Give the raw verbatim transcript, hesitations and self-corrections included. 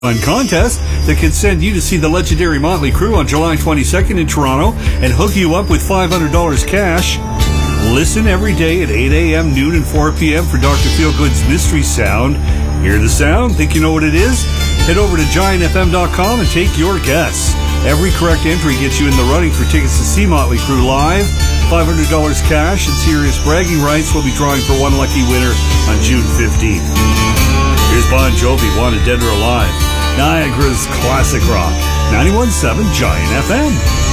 Fun contest that can send you to see the legendary Motley Crue on July twenty-second in Toronto and hook you up with five hundred dollars cash. Listen every day at eight a.m., noon, and four p.m. for Doctor Feelgood's Mystery Sound. Hear the sound? Think you know what it is? Head over to giant f m dot com and take your guess. Every correct entry gets you in the running for tickets to see Motley Crue live. five hundred dollars cash and serious bragging rights. Will be drawing for one lucky winner on June fifteenth. Here's Bon Jovi, Wanted Dead or Alive. Niagara's classic rock. ninety-one point seven Giant F M.